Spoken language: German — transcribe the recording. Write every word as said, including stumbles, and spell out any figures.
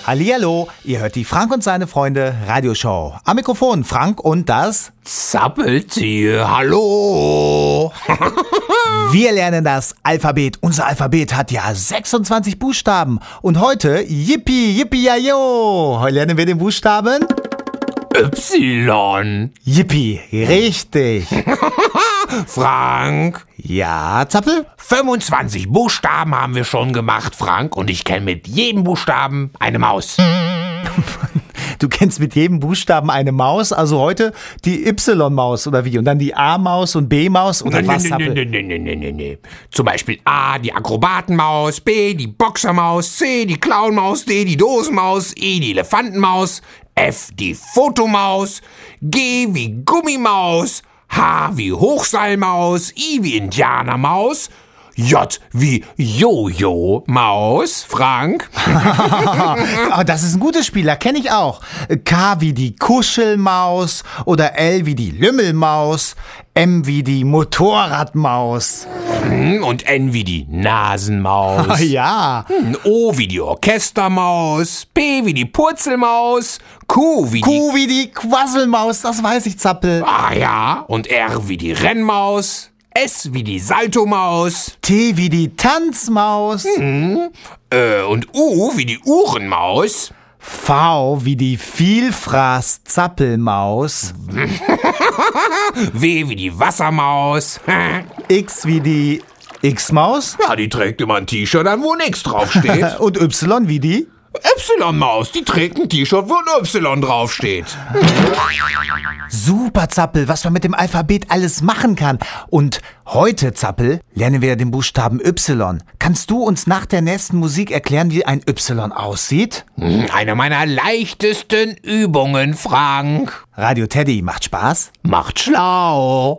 Hallihallo, ihr hört die Frank und seine Freunde Radioshow. Am Mikrofon Frank und das Zappeltier. Hallo. Wir lernen das Alphabet. Unser Alphabet hat ja sechsundzwanzig Buchstaben. Und heute, yippie, yippie, ja, yo. Heute lernen wir den Buchstaben Y. Yippie, richtig. Frank. Ja, Zappel? fünfundzwanzig Buchstaben haben wir schon gemacht, Frank. Und ich kenne mit jedem Buchstaben eine Maus. Du kennst mit jedem Buchstaben eine Maus, also heute die Y-Maus oder wie? Und dann die A-Maus und B-Maus oder Nee, was, nee, Zappel? nee, nee, nee, nee, nee, nee. Zum Beispiel A, die Akrobatenmaus, B, die Boxermaus, C, die Clownmaus, D, die Dosenmaus, E, die Elefantenmaus, F, die Fotomaus, G wie Gummimaus, H wie Hochseilmaus, I wie Indianermaus, J wie Jojo-Maus, Frank. Oh, das ist ein gutes Spiel, da kenne ich auch. K wie die Kuschelmaus oder L wie die Lümmelmaus, M wie die Motorradmaus. Und N wie die Nasenmaus. Ah, ja. O wie die Orchestermaus, P wie die Purzelmaus, Q wie die... Q wie die Quasselmaus, das weiß ich, Zappel. Ah ja, und R wie die Rennmaus, S wie die Saltomaus, T wie die Tanzmaus. äh, und U wie die Uhrenmaus, V wie die Vielfraß-Zappelmaus. W wie die Wassermaus. X wie die X-Maus. Ja, die trägt immer ein T-Shirt an, wo nix draufsteht. Und Y wie die? Y-Maus, die trägt ein T-Shirt, wo ein Y draufsteht. Super, Zappel, was man mit dem Alphabet alles machen kann. Und heute, Zappel, lernen wir den Buchstaben Y. Kannst du uns nach der nächsten Musik erklären, wie ein Y aussieht? Eine meiner leichtesten Übungen, Frank. Radio Teddy macht Spaß. Macht schlau.